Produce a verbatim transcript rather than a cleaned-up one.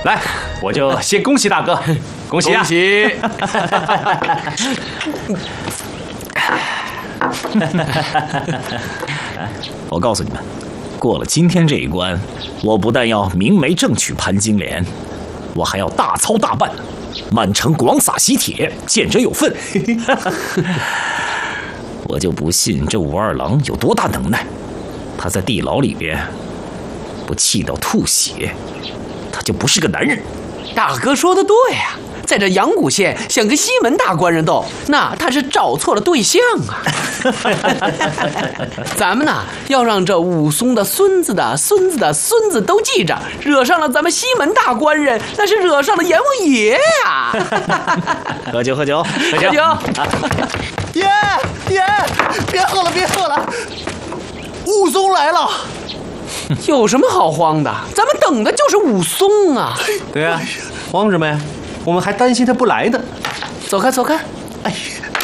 来，我就先恭喜大哥，恭喜啊！ 恭喜！ 我告诉你们，过了今天这一关，我不但要明媒正娶潘金莲，我还要大操大办，满城广撒喜帖，见者有份。我就不信这武二郎有多大能耐，他在地牢里边不气到吐血，他就不是个男人。 大哥说的对呀、啊，在这阳谷县想跟西门大官人斗，那他是找错了对象啊。咱们呢，要让这武松的孙子的孙子的孙子都记着，惹上了咱们西门大官人，那是惹上了阎王爷呀、啊。 喝酒喝酒喝酒！ 爷爷，别喝了别喝了，武松来了。 有什么好慌的？咱们等的就是武松啊！ 对啊，慌什么呀？我们还担心他不来呢。 走开走开！ 哎呀，